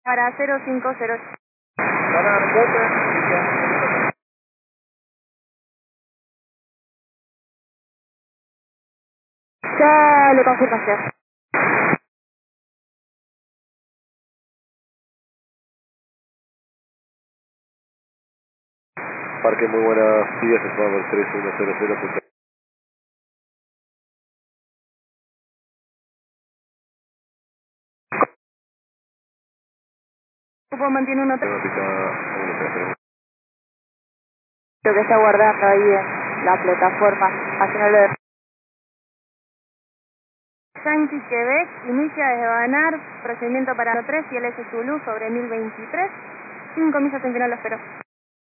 Para 050. Para Ya le confirmación. Parque, muy buenos días, estamos al 3100. Cupo mantiene 1-3. Creo Creo que está guardando ahí en la plataforma. Haciéndolo de Yankee Quebec, inicia desde Banar, procedimiento para 3 y LS Zulu sobre 1023. 5 millas en final lo espero.